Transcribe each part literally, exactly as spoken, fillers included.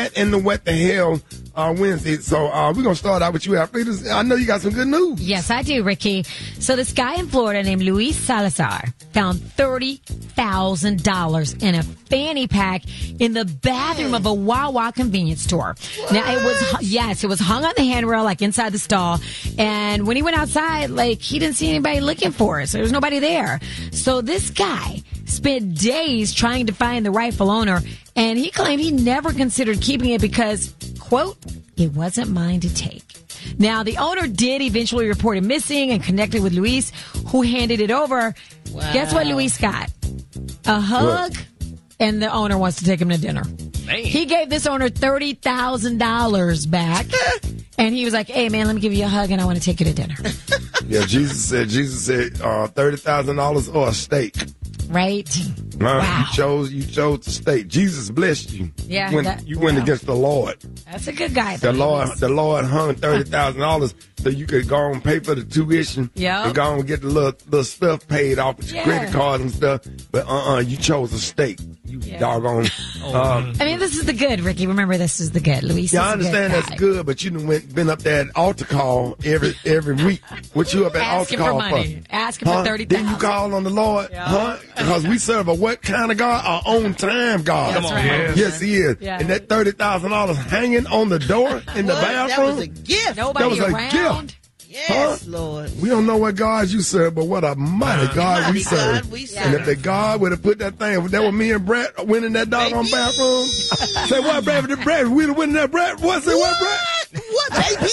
Matt and the What the Hell uh, Wednesday. So uh, we're going to start out with you, Alfredo. I know you got some good news. Yes, I do, Ricky. So this guy in Florida named Luis Salazar found thirty thousand dollars in a fanny pack in the bathroom of a Wawa convenience store. What? Now, it was, yes, it was hung on the handrail, like inside the stall. And when he went outside, like, he didn't see anybody looking for it. So there was nobody there. So this guy spent days trying to find the rightful owner. And he claimed he never considered keeping it because, quote, it wasn't mine to take. Now, the owner did eventually report it missing and connected with Luis, who handed it over. Wow. Guess what Luis got? A hug, what? And the owner wants to take him to dinner. Man. He gave this owner thirty thousand dollars back, and he was like, hey, man, let me give you a hug, and I want to take you to dinner. Yeah, Jesus said, Jesus said uh, thirty thousand dollars or a steak. Right? Uh, wow. You chose you chose the state. Jesus blessed you. Yeah, you went, that, you went wow. against the Lord. That's a good guy. The Lord, the Lord hung thirty thousand dollars so you could go and pay for the tuition. Yeah. And go and get the little, little stuff paid off with your yeah. credit cards and stuff. But uh, uh you chose a state. You yeah. doggone. Um, I mean, this is the good, Ricky. Remember, this is the good. Luis. Yeah, I understand good that's good, but you done went been up there at altar call every every week. What you up at Asking altar call for money. for? Asking huh? for thirty thousand. Then you call on the Lord, yeah. huh? Because we serve a what kind of God? Our own time God. That's right. Yes, yes He is. Yeah. And that thirty thousand dollars hanging on the door in the what? bathroom. That was a gift. Nobody that was around. a gift. Yes, huh? Lord. We don't know what God you serve, but what a mighty uh, God mighty we serve. God we serve. And if the God would have put that thing, that was me and Brett went in that doggone bathroom. Say what, Brett? The Brett, we'd have went in that Brett. What? Say what, Brett? What, baby?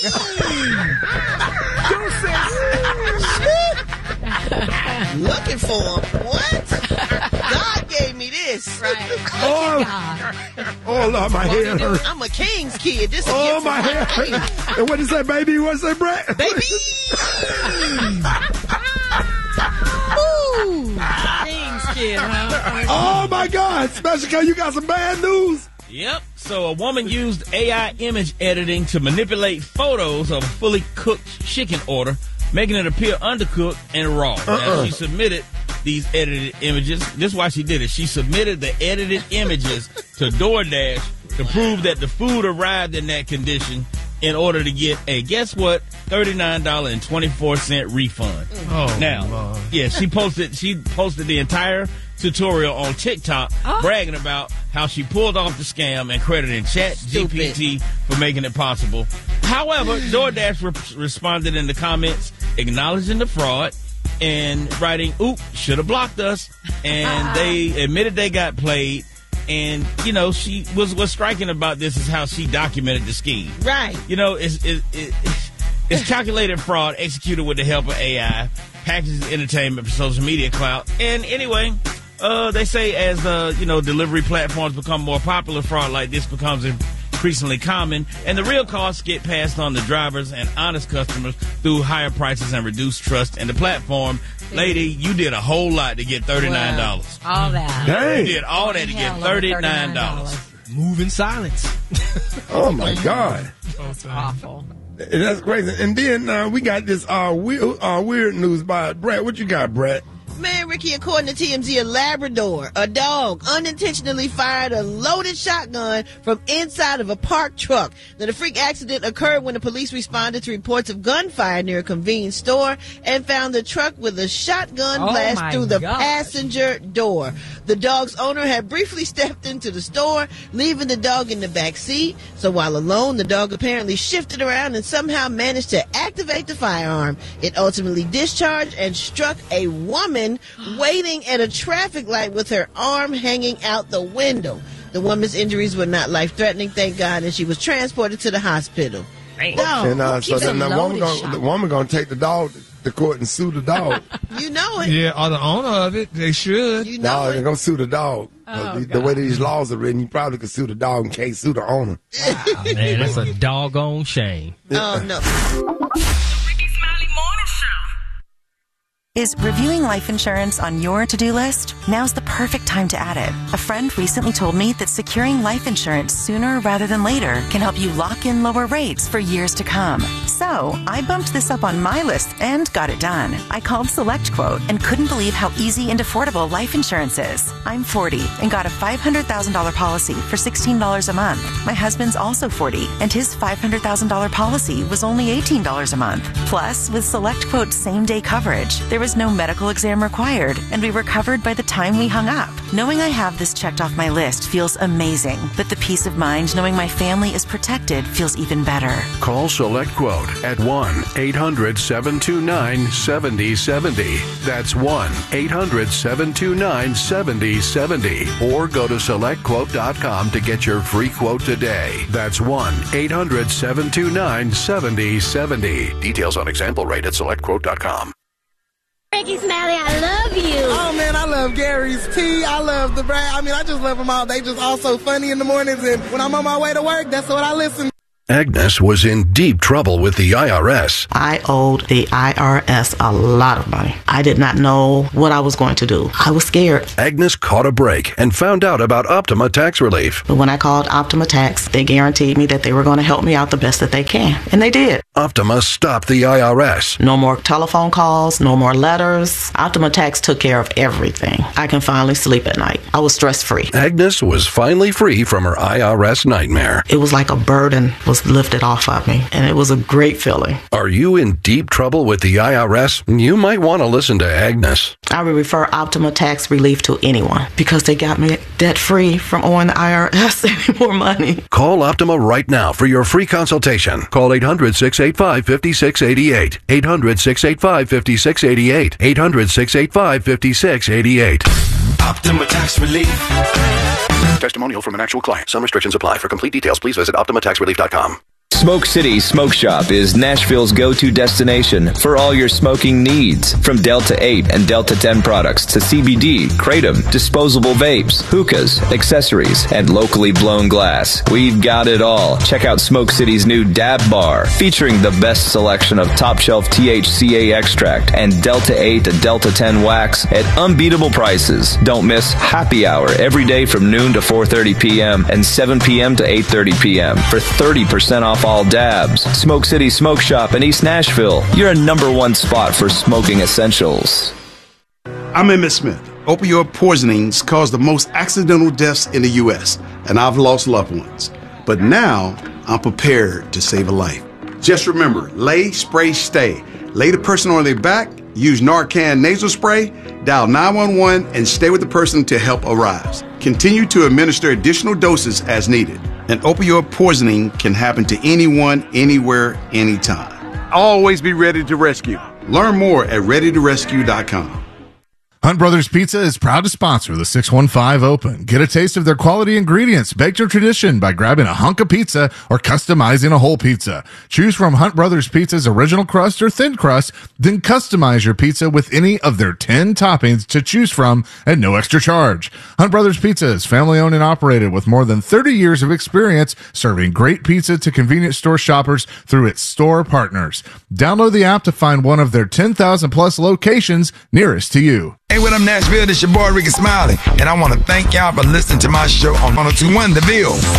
Looking for him. What? God gave me this. Right. Oh, God. oh, Lord, my head hurts. I'm a king's kid. This is oh, my head hurts. And what did you say, baby? What did you say, Brett? Baby. Ooh. King's kid, huh? Oh, my God. Special K, you got some bad news. Yep. So a woman used A I image editing to manipulate photos of a fully cooked chicken order, making it appear undercooked and raw. Uh-uh. Now, she submitted these edited images. This is why she did it. She submitted the edited images to DoorDash to prove that the food arrived in that condition in order to get a, guess what, thirty-nine dollars and twenty-four cents refund. Oh, now, Lord. yeah, she posted she posted the entire tutorial on TikTok, oh. bragging about how she pulled off the scam and crediting Chat G P T for making it possible. However, DoorDash re- responded in the comments acknowledging the fraud and writing, "Oop, should have blocked us." And they admitted they got played. And, you know, she was what's striking about this is how she documented the scheme. Right. You know, it's, it, it, it's calculated fraud executed with the help of A I, packages entertainment for social media clout. And anyway, uh, they say as, uh, you know, delivery platforms become more popular, fraud like this becomes increasingly common. And the real costs get passed on to drivers and honest customers through higher prices and reduced trust in the platform. Lady, you did a whole lot to get thirty-nine dollars. Wow. All that. Dang. You did all that to get thirty-nine dollars. Move in silence. Oh, my God. That's awful. That's crazy. And then uh, we got this uh, weird, uh, weird news by Brett. What you got, Brett? Man, Ricky, according to T M Z, a Labrador, a dog, unintentionally fired a loaded shotgun from inside of a parked truck. Now, the freak accident occurred when the police responded to reports of gunfire near a convenience store and found the truck with a shotgun oh blast through the gosh. passenger door. The dog's owner had briefly stepped into the store, leaving the dog in the back seat. So while alone, the dog apparently shifted around and somehow managed to activate the firearm. It ultimately discharged and struck a woman waiting at a traffic light with her arm hanging out the window. The woman's injuries were not life-threatening, thank God, and she was transported to the hospital. No, and uh, so then the woman, gonna, the woman gonna take the dog to court and sue the dog. You know it. Yeah, or the owner of it. They should. You know no, it. they're gonna sue the dog. Oh, the, the way these laws are written, you probably could sue the dog and can't sue the owner. Wow, man, that's a doggone shame. Oh, no. Is reviewing life insurance on your to-do list? Now's the perfect time to add it. A friend recently told me that securing life insurance sooner rather than later can help you lock in lower rates for years to come. So, So I bumped this up on my list and got it done. I called SelectQuote and couldn't believe how easy and affordable life insurance is. I'm forty and got a five hundred thousand dollars policy for sixteen dollars a month. My husband's also forty and his five hundred thousand dollars policy was only eighteen dollars a month. Plus, with SelectQuote's same-day coverage, there was no medical exam required and we were covered by the time we hung up. Knowing I have this checked off my list feels amazing, but the peace of mind knowing my family is protected feels even better. Call SelectQuote at one eight hundred seven two nine seven zero seven zero. That's one eight hundred seven two nine seven zero seven zero. Or go to select quote dot com to get your free quote today. That's one eight hundred seven two nine seven zero seven zero. Details on example rate at select quote dot com. Ricky Smiley, I love you. Oh, man, I love Gary's Tea. I love the brand. I mean, I just love them all. They just all so funny in the mornings, and when I'm on my way to work, that's what I listen to. Agnes was in deep trouble with the I R S. I owed the I R S a lot of money. I did not know what I was going to do. I was scared. Agnes caught a break and found out about Optima Tax Relief. But when I called Optima Tax, they guaranteed me that they were going to help me out the best that they can. And they did. Optima stopped the I R S. No more telephone calls, no more letters. Optima Tax took care of everything. I can finally sleep at night. I was stress-free. Agnes was finally free from her I R S nightmare. It was like a burden was lifted off of me, and it was a great feeling. Are you in deep trouble with the I R S? You might want to listen to Agnes. I would refer Optima Tax Relief to anyone because they got me debt-free from owing the I R S any more money. Call Optima right now for your free consultation. Call eight hundred six eight five five six eight eight. eight hundred six eight five five six eight eight. eight hundred six eight five five six eight eight. Optima Tax Relief. Testimonial from an actual client. Some restrictions apply. For complete details, please visit optima tax relief dot com. Smoke City Smoke Shop is Nashville's go-to destination for all your smoking needs. From Delta eight and Delta ten products to C B D, Kratom, disposable vapes, hookahs, accessories, and locally blown glass. We've got it all. Check out Smoke City's new Dab Bar, featuring the best selection of top-shelf T H C A extract and Delta eight to Delta ten wax at unbeatable prices. Don't miss Happy Hour every day from noon to four thirty p.m. and seven p.m. to eight thirty p.m. for thirty percent off all dabs. Smoke City Smoke Shop in East Nashville. You're a number one spot for smoking essentials. I'm Emmett Smith. Opioid poisonings cause the most accidental deaths in the U S, and I've lost loved ones. But now, I'm prepared to save a life. Just remember, lay, spray, stay. Lay the person on their back, use Narcan nasal spray, dial nine one one, and stay with the person till help arrives. Continue to administer additional doses as needed. And opioid poisoning can happen to anyone, anywhere, anytime. Always be ready to rescue. Learn more at ready to rescue dot com. Hunt Brothers Pizza is proud to sponsor the six one five Open. Get a taste of their quality ingredients, baked in tradition by grabbing a hunk of pizza or customizing a whole pizza. Choose from Hunt Brothers Pizza's original crust or thin crust, then customize your pizza with any of their ten toppings to choose from at no extra charge. Hunt Brothers Pizza is family owned and operated with more than thirty years of experience serving great pizza to convenience store shoppers through its store partners. Download the app to find one of their ten thousand plus locations nearest to you. Hey, what up, Nashville? This your boy, Ricky Smiley, and I want to thank y'all for listening to my show on one oh two one The Ville.